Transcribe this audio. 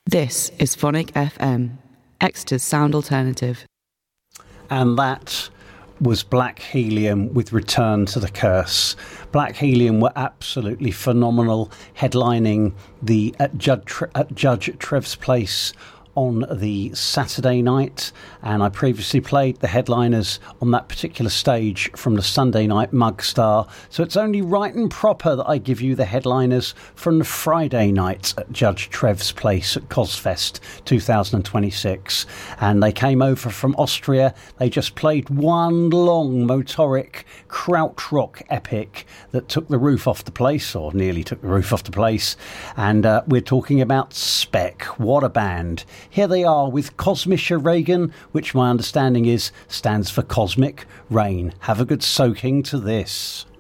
This is Phonic FM, Exeter's sound alternative. And that was Black Helium with Return to the Curse. Black Helium were absolutely phenomenal, headlining the at Judge Trev's Place on the Saturday night, and I previously played the headliners on that particular stage from the Sunday night Mugstar, so it's only right and proper that I give you the headliners from the Friday night at Judge Trev's Place at Cosfest 2026. And they came over from Austria. They just played one long motoric krautrock epic that took the roof off the place, or nearly took the roof off the place, and we're talking about Spec. What a band. Here they are with Cosmische Regen, which my understanding is stands for Cosmic Rain. Have a good soaking to this.